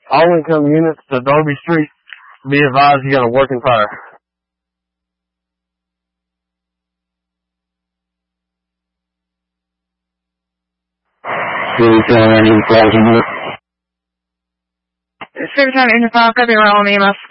All income units to Darby Street. Be advised you got a working fire. City Town Engine 5, copy around EMS.